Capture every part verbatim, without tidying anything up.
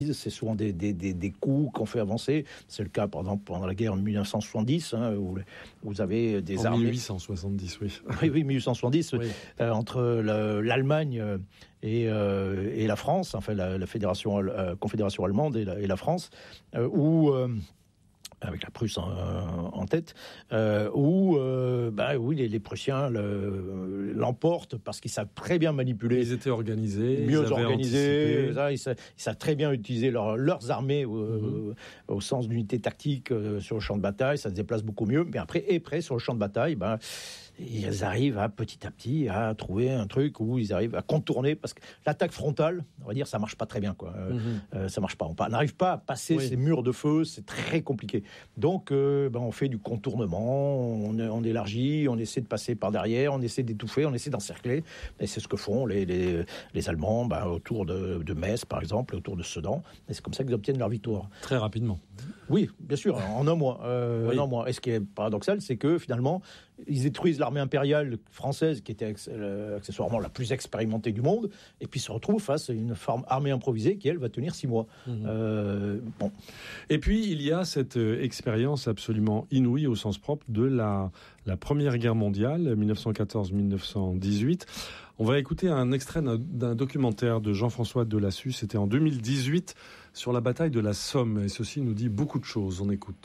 C'est souvent des, des, des, des coups qu'on fait avancer. C'est le cas, par exemple, pendant la guerre en dix-neuf cent soixante-dix, hein, où vous avez des en armées... dix-huit cent soixante-dix, oui. Oui, oui, dix-huit cent soixante-dix, oui. euh, entre le, l'Allemagne et, euh, et la France, enfin la, la fédération, euh, Confédération allemande et la, et la France, euh, où... Euh, avec la Prusse en, en tête, euh, où euh, bah, oui, les, les Prussiens le, l'emportent parce qu'ils savent très bien manipuler. Ils étaient organisés, mieux ils avaient organisés, ça, ils, savent, ils savent très bien utiliser leur, leurs armées euh, mmh. au sens d'unité tactique euh, sur le champ de bataille, ça se déplace beaucoup mieux. Mais après, et après sur le champ de bataille, bah, ils arrivent à petit à petit à trouver un truc où ils arrivent à contourner, parce que l'attaque frontale, on va dire, ça marche pas très bien, quoi. Euh, mmh. euh, ça marche pas. On n'arrive pas à passer oui. ces murs de feu, c'est très compliqué. Donc, euh, ben, on fait du contournement, on, on élargit, on essaie de passer par derrière, on essaie d'étouffer, on essaie d'encercler. Et c'est ce que font les, les, les Allemands ben, autour de, de Metz, par exemple, autour de Sedan. Et c'est comme ça qu'ils obtiennent leur victoire. Très rapidement. Oui, bien sûr, en un mois. Euh, oui. un mois. Et ce qui est paradoxal, c'est que finalement, ils détruisent l'armée impériale française, qui était accessoirement la plus expérimentée du monde, et puis se retrouvent face à une forme armée improvisée qui, elle, va tenir six mois. Mmh. Euh, bon. Et puis, il y a cette expérience absolument inouïe au sens propre de la, la Première Guerre mondiale, dix-neuf cent quatorze à dix-neuf cent dix-huit. On va écouter un extrait d'un, d'un documentaire de Jean-François Delassus, c'était en deux mille dix-huit, sur la bataille de la Somme. Et ceci nous dit beaucoup de choses. On écoute.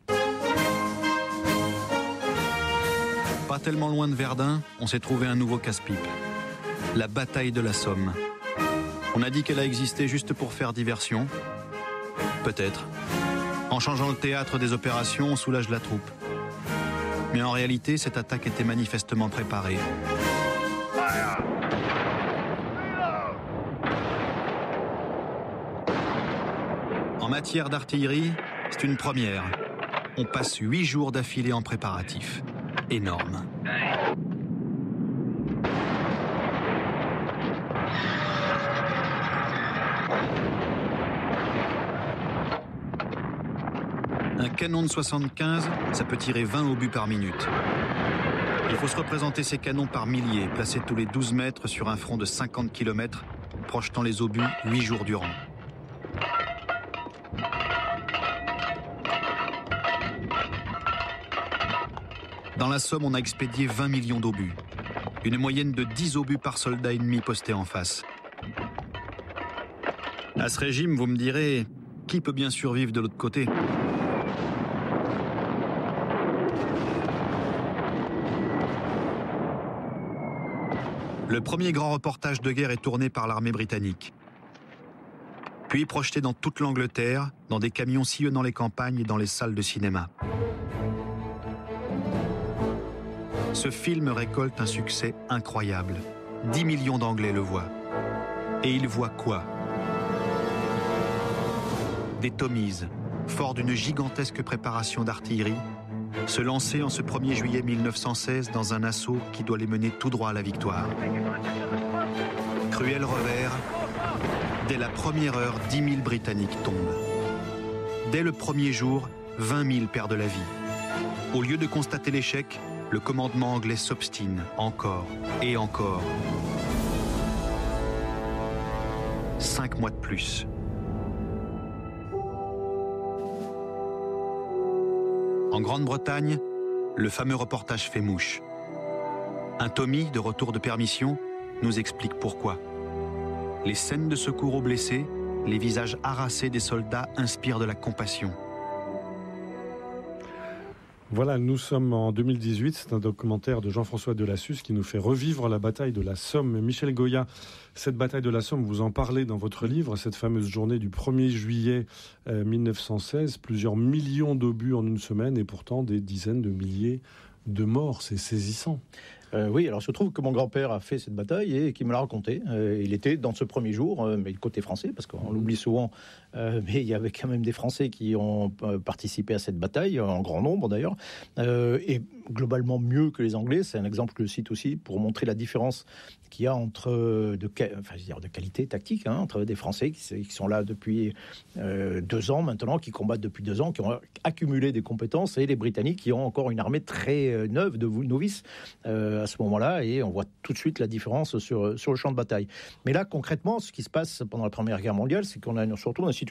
Pas tellement loin de Verdun, on s'est trouvé un nouveau casse-pipe. La bataille de la Somme. On a dit qu'elle a existé juste pour faire diversion. Peut-être. En changeant le théâtre des opérations, on soulage la troupe. Mais en réalité, cette attaque était manifestement préparée. En matière d'artillerie, c'est une première. On passe huit jours d'affilée en préparatifs. Énorme. Un canon de soixante-quinze, ça peut tirer vingt obus par minute. Il faut se représenter ces canons par milliers, placés tous les douze mètres sur un front de cinquante kilomètres, projetant les obus huit jours durant. Dans la Somme, on a expédié vingt millions d'obus. Une moyenne de dix obus par soldat ennemi posté en face. À ce régime, vous me direz, qui peut bien survivre de l'autre côté ? Le premier grand reportage de guerre est tourné par l'armée britannique. Puis projeté dans toute l'Angleterre, dans des camions sillonnant les campagnes et dans les salles de cinéma. Ce film récolte un succès incroyable. dix millions d'Anglais le voient. Et ils voient quoi ? Des Tommies, forts d'une gigantesque préparation d'artillerie, se lancer en ce premier juillet mille neuf cent seize dans un assaut qui doit les mener tout droit à la victoire. Cruel revers, dès la première heure, dix mille Britanniques tombent. Dès le premier jour, vingt mille perdent la vie. Au lieu de constater l'échec, le commandement anglais s'obstine encore et encore. Cinq mois de plus. En Grande-Bretagne, le fameux reportage fait mouche. Un Tommy, de retour de permission, nous explique pourquoi. Les scènes de secours aux blessés, les visages harassés des soldats inspirent de la compassion. Voilà, nous sommes en deux mille dix-huit, c'est un documentaire de Jean-François Delassus qui nous fait revivre la bataille de la Somme. Michel Goya, cette bataille de la Somme, vous en parlez dans votre livre, cette fameuse journée du premier juillet euh, mille neuf cent seize, plusieurs millions d'obus en une semaine et pourtant des dizaines de milliers de morts, c'est saisissant. Euh, oui, alors il se trouve que mon grand-père a fait cette bataille et qu'il me l'a raconté. Euh, il était dans ce premier jour, euh, mais côté français, parce qu'on l'oublie souvent, euh, mais il y avait quand même des Français qui ont euh, participé à cette bataille, en grand nombre d'ailleurs, euh, et globalement mieux que les Anglais. C'est un exemple que je cite aussi pour montrer la différence qu'il y a entre de, enfin, je veux dire, de qualité tactique, hein, entre des Français qui, qui sont là depuis euh, deux ans maintenant, qui combattent depuis deux ans, qui ont accumulé des compétences, et les Britanniques qui ont encore une armée très euh, neuve de novices, euh, à ce moment-là, et on voit tout de suite la différence sur, sur le champ de bataille. Mais là, concrètement, ce qui se passe pendant la Première Guerre mondiale, c'est qu'on a surtout une situation